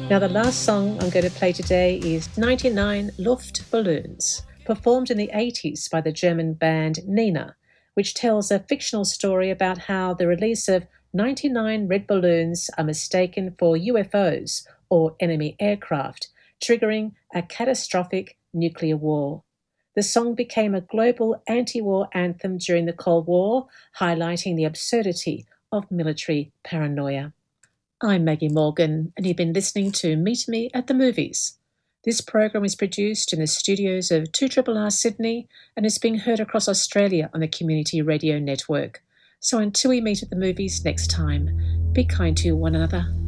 Now, the last song I'm going to play today is 99 Luftballons, performed in the 80s by the German band Nena, which tells a fictional story about how the release of 99 red balloons are mistaken for UFOs or enemy aircraft, triggering a catastrophic nuclear war. The song became a global anti-war anthem during the Cold War, highlighting the absurdity of military paranoia. I'm Maggie Morgan, and you've been listening to Meet Me at the Movies. This program is produced in the studios of 2RRR Sydney and is being heard across Australia on the Community Radio Network. So until we meet at the movies next time, be kind to one another.